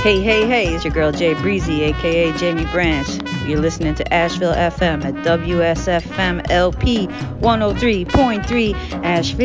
Hey, it's your girl Jay Breezy, aka Jamie Branch. You're listening to Asheville FM at WSFM LP 103.3 Asheville.